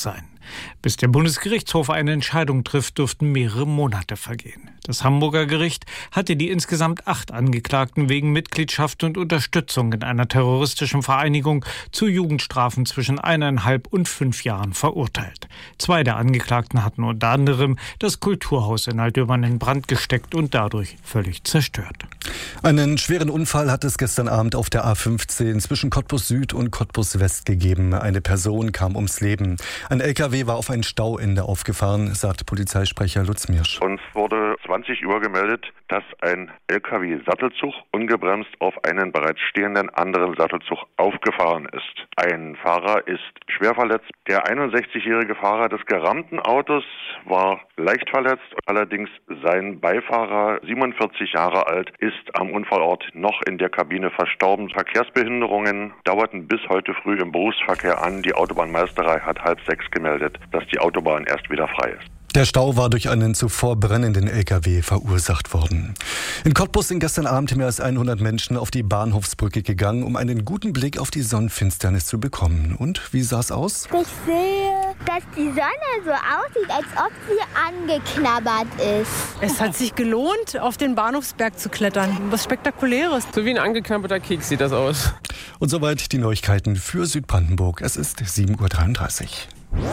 sein. Bis der Bundesgerichtshof eine Entscheidung trifft, dürften mehrere Monate vergehen. Das Hamburger Gericht hatte die insgesamt 8 Angeklagten wegen Mitgliedschaft und Unterstützung in einer terroristischen Vereinigung zu Jugendstrafen zwischen 1,5 und 5 Jahren verurteilt. 2 der Angeklagten hatten unter anderem das Kulturhaus in Altdöbern in Brand gesteckt und dadurch völlig zerstört. Einen schweren Unfall hat es gestern Abend auf der A15 zwischen Cottbus Süd und Cottbus West gegeben. Eine Person kam ums Leben. Ein LKW war auf ein Stauende aufgefahren, sagt Polizeisprecher Lutz Miersch. Uns wurde 20 Uhr gemeldet, dass ein LKW-Sattelzug ungebremst auf einen bereits stehenden anderen Sattelzug aufgefahren ist. Ein Fahrer ist schwer verletzt. Der 61-jährige Fahrer des gerammten Autos war leicht verletzt. Allerdings sein Beifahrer, 47 Jahre alt, ist am Unfallort noch in der Kabine verstorben. Verkehrsbehinderungen dauerten bis heute früh im Berufsverkehr an. Die Autobahnmeisterei hat 5:30 gemeldet, dass die Autobahn erst wieder frei ist. Der Stau war durch einen zuvor brennenden LKW verursacht worden. In Cottbus sind gestern Abend mehr als 100 Menschen auf die Bahnhofsbrücke gegangen, um einen guten Blick auf die Sonnenfinsternis zu bekommen. Und wie sah es aus? Ich sehe, dass die Sonne so aussieht, als ob sie angeknabbert ist. Es hat sich gelohnt, auf den Bahnhofsberg zu klettern. Was Spektakuläres. So wie ein angeknabberter Keks sieht das aus. Und soweit die Neuigkeiten für Südbrandenburg. Es ist 7:33 Uhr.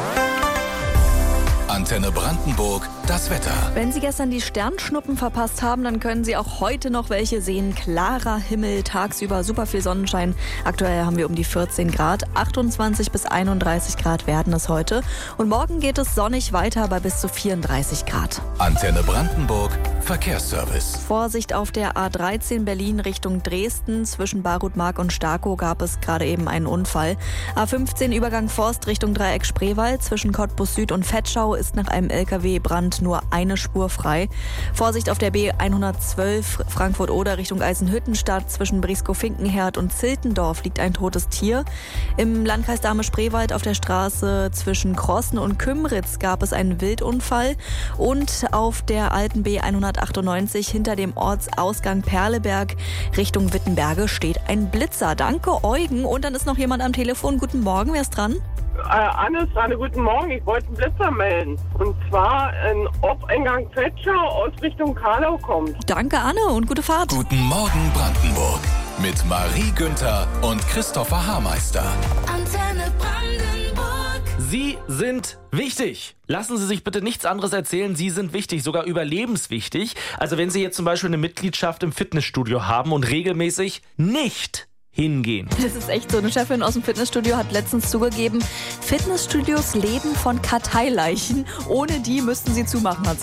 Antenne Brandenburg, das Wetter. Wenn Sie gestern die Sternschnuppen verpasst haben, dann können Sie auch heute noch welche sehen. Klarer Himmel, tagsüber super viel Sonnenschein. Aktuell haben wir um die 14 Grad. 28 bis 31 Grad werden es heute. Und morgen geht es sonnig weiter bei bis zu 34 Grad. Antenne Brandenburg, Verkehrsservice. Vorsicht auf der A13 Berlin Richtung Dresden. Zwischen Barutmark und Starkow gab es gerade eben einen Unfall. A15 Übergang Forst Richtung Dreieck Spreewald. Zwischen Cottbus Süd und Vetschau ist nach einem LKW-Brand nur eine Spur frei. Vorsicht auf der B112 Frankfurt-Oder Richtung Eisenhüttenstadt. Zwischen Brieskow-Finkenherd und Ziltendorf liegt ein totes Tier. Im Landkreis Dahme-Spreewald auf der Straße zwischen Krossen und Kümritz gab es einen Wildunfall. Und auf der alten B198 hinter dem Ortsausgang Perleberg Richtung Wittenberge steht ein Blitzer. Danke, Eugen. Und dann ist noch jemand am Telefon. Guten Morgen, wer ist dran? Anne, guten Morgen. Ich wollte einen Blitzer melden. Und zwar ein Ortseingang Vetschau aus Richtung Karlau kommt. Danke, Anne, und gute Fahrt. Guten Morgen, Brandenburg. Mit Marie Günther und Christopher Haarmeister. Antenne Brandenburg. Sie sind wichtig. Lassen Sie sich bitte nichts anderes erzählen. Sie sind wichtig, sogar überlebenswichtig. Also wenn Sie jetzt zum Beispiel eine Mitgliedschaft im Fitnessstudio haben und regelmäßig nicht hingehen. Das ist echt so. Eine Chefin aus dem Fitnessstudio hat letztens zugegeben, Fitnessstudios leben von Karteileichen. Ohne die müssten sie zumachen, hat